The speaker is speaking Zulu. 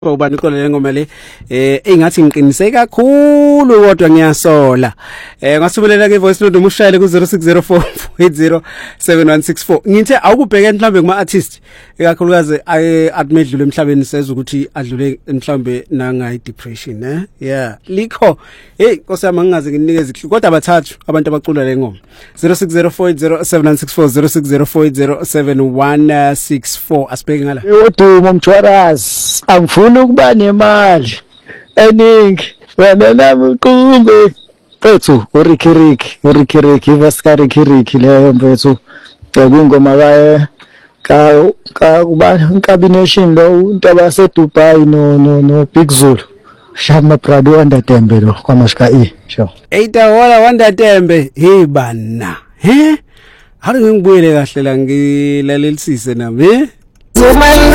Ubani iqole ngoma le engathi ngiqiniseke kakhulu kodwa ngiyasola ngasubelela ke voice note umushayele ku 0604807164 ngithe awukubheka mhlambe kuma artist ekakhulukazi admedlule emhlabeni seza ukuthi adlule mhlambe nanga depression yeah likho hey Nkosi yami ngingaze nginikeze kodwa abathathu abantu abacula le ngoma 0604807164 0604807164 asibheke ngala Udumo Mthwarazi angifuni ukuba nemali eningi wena nami uqumbe mfethu urikiriki vaskarikiriki leyo mfethu ngingoma ka kuba combination lo into abase Dubai no Big Zulu Shama Prado Wandatembe lo kwamashika sho Eitahola Wandatembe hey bana he Haru ngibuyele kahle la ngilalelisise nami